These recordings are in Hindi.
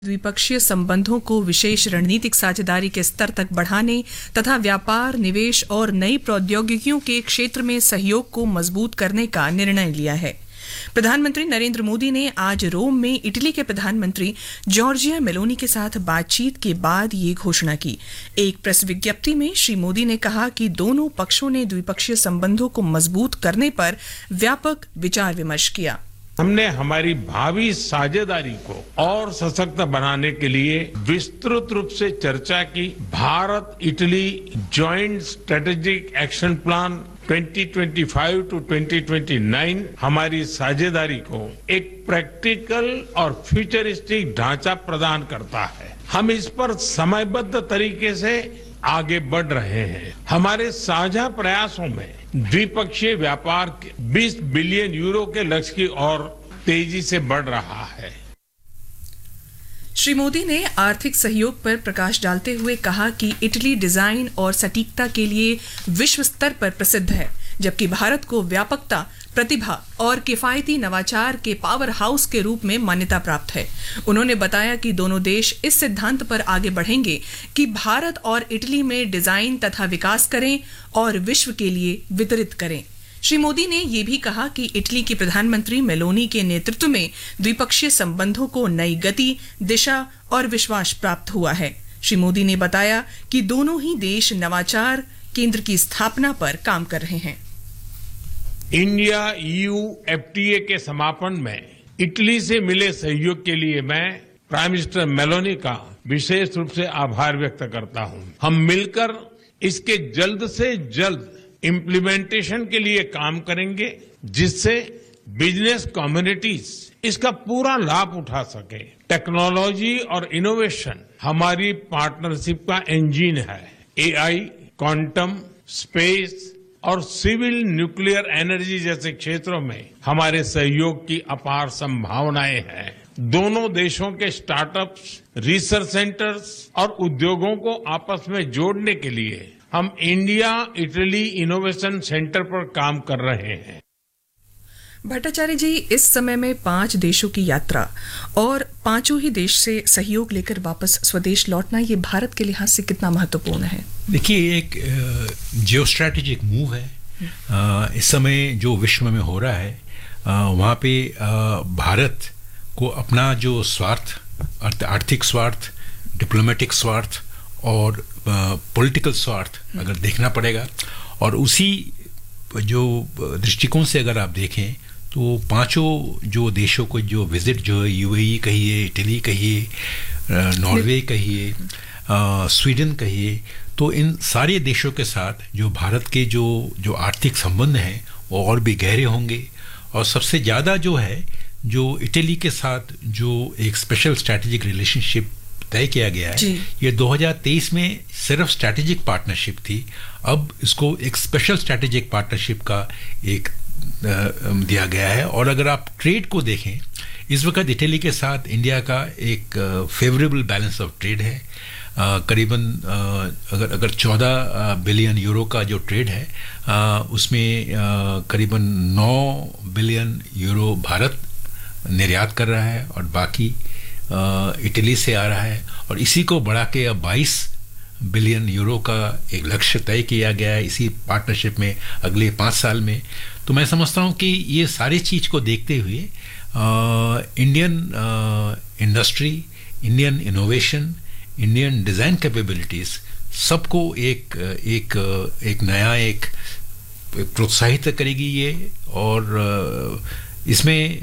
द्विपक्षीय संबंधों को विशेष रणनीतिक साझेदारी के स्तर तक बढ़ाने तथा व्यापार, निवेश और नई प्रौद्योगिकियों के क्षेत्र में सहयोग को मजबूत करने का निर्णय लिया है। प्रधानमंत्री नरेंद्र मोदी ने आज रोम में इटली के प्रधानमंत्री जॉर्जिया मेलोनी के साथ बातचीत के बाद ये घोषणा की। एक प्रेस विज्ञप्ति में श्री मोदी ने कहा कि दोनों पक्षों ने द्विपक्षीय संबंधों को मजबूत करने पर व्यापक विचार विमर्श किया। हमने हमारी भावी साझेदारी को और सशक्त बनाने के लिए विस्तृत रूप से चर्चा की। Bharat Italy joint strategic action plan 2025 to 2029 हमारी साझेदारी को एक प्रैक्टिकल और फ्यूचरिस्टिक ढांचा प्रदान करता है। हम इस पर समयबद्ध तरीके से आगे बढ़ रहे हैं। हमारे साझा प्रयासों में द्विपक्षीय व्यापार 20 बिलियन यूरो के लक्ष्य की ओर तेजी से बढ़ रहा है। श्री मोदी ने आर्थिक सहयोग पर प्रकाश डालते हुए कहा कि इटली डिजाइन और सटीकता के लिए विश्व स्तर पर प्रसिद्ध है, जबकि भारत को व्यापकता, प्रतिभा और किफायती नवाचार के पावर हाउस के रूप में मान्यता प्राप्त है। उन्होंने बताया कि दोनों देश इस सिद्धांत पर आगे बढ़ेंगे कि भारत और इटली में डिजाइन तथा विकास करें और विश्व के लिए वितरित करें। श्री मोदी ने यह भी कहा कि इटली की प्रधानमंत्री मेलोनी के नेतृत्व में द्विपक्षीय संबंधों को नई गति, दिशा और विश्वास प्राप्त हुआ है। श्री मोदी ने बताया कि दोनों ही देश नवाचार केंद्र की स्थापना पर काम कर रहे हैं। इंडिया EU FTA के समापन में इटली से मिले सहयोग के लिए मैं प्राइम मिनिस्टर मेलोनी का विशेष रूप से आभार व्यक्त करता हूं। हम मिलकर इसके जल्द से जल्द इम्प्लीमेंटेशन के लिए काम करेंगे, जिससे बिजनेस कम्युनिटीज इसका पूरा लाभ उठा सके। टेक्नोलॉजी और इनोवेशन हमारी पार्टनरशिप का इंजन है। AI, क्वांटम, स्पेस और सिविल न्यूक्लियर एनर्जी जैसे क्षेत्रों में हमारे सहयोग की अपार संभावनाएं हैं। दोनों देशों के स्टार्टअप्स, रिसर्च सेंटर्स और उद्योगों को आपस में जोड़ने के लिए हम इंडिया इटली इनोवेशन सेंटर पर काम कर रहे हैं। भट्टाचार्य जी, इस समय में 5 देशों की यात्रा और पांचों ही देश से सहयोग लेकर वापस स्वदेश लौटना, ये भारत के लिहाज से कितना महत्वपूर्ण है? देखिए, एक जियो स्ट्रैटेजिक मूव है। इस समय जो विश्व में हो रहा है, वहाँ पे भारत को अपना जो स्वार्थ, आर्थिक स्वार्थ, डिप्लोमेटिक स्वार्थ और पॉलिटिकल स्वार्थ अगर देखना पड़ेगा, और उसी जो दृष्टिकोण से अगर आप देखें तो पांचों जो देशों को जो विजिट जो है, UAE कहिए, इटली कहिए, नॉर्वे कहिए, स्वीडन कहिए, तो इन सारे देशों के साथ जो भारत के जो आर्थिक संबंध हैं वो और भी गहरे होंगे। और सबसे ज़्यादा जो है, जो इटली के साथ जो एक स्पेशल स्ट्रैटेजिक रिलेशनशिप तय किया गया है, ये 2023 में सिर्फ स्ट्रैटेजिक पार्टनरशिप थी। अब इसको एक स्पेशल स्ट्रैटेजिक पार्टनरशिप का एक दिया गया है। और अगर आप ट्रेड को देखें, इस वक्त इटली के साथ इंडिया का एक फेवरेबल बैलेंस ऑफ ट्रेड है। करीबन अगर 14 बिलियन यूरो का जो ट्रेड है, उसमें करीबन 9 बिलियन यूरो भारत निर्यात कर रहा है और बाकी इटली से आ रहा है। और इसी को बढ़ा के अब 22 बिलियन यूरो का एक लक्ष्य तय किया गया है इसी पार्टनरशिप में अगले 5 साल में। तो मैं समझता हूँ कि ये सारी चीज़ को देखते हुए Indian industry, Indian innovation, Indian design capabilities सबको एक नया एक प्रोत्साहित करेगी ये। और इसमें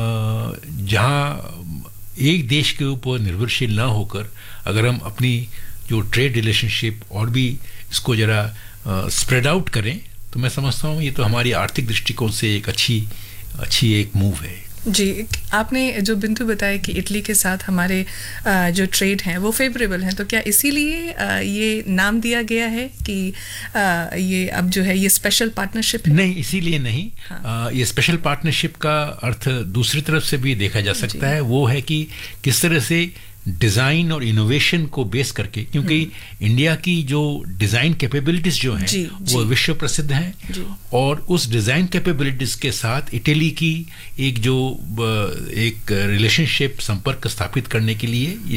जहाँ एक देश के ऊपर निर्भरशील ना होकर अगर हम अपनी जो ट्रेड रिलेशनशिप और भी इसको जरा स्प्रेड आउट करें, तो मैं समझता हूँ ये तो हमारी आर्थिक दृष्टिकोण से एक अच्छी एक मूव है। जी, आपने जो बिंदु बताया कि इटली के साथ हमारे जो ट्रेड हैं वो फेवरेबल हैं, तो क्या इसीलिए ये नाम दिया गया है कि ये अब जो है ये स्पेशल पार्टनरशिप है? नहीं, इसीलिए नहीं। हाँ। ये स्पेशल पार्टनरशिप का अर्थ दूसरी तरफ से भी देखा जा सकता है। वो है कि किस तरह से डिज़ाइन और इनोवेशन को बेस करके, क्योंकि इंडिया की जो डिज़ाइन कैपेबिलिटीज जो हैं वो विश्व प्रसिद्ध हैं, और उस डिज़ाइन कैपेबिलिटीज के साथ इटली की एक रिलेशनशिप संपर्क स्थापित करने के लिए